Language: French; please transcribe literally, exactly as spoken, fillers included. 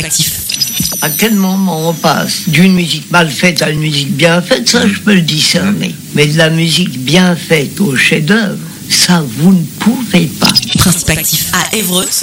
Prospectif. À quel moment on passe d'une musique mal faite à une musique bien faite, ça je peux le discerner. Mais de la musique bien faite au chef-d'œuvre, ça vous ne pouvez pas. Prospectif à Évreux.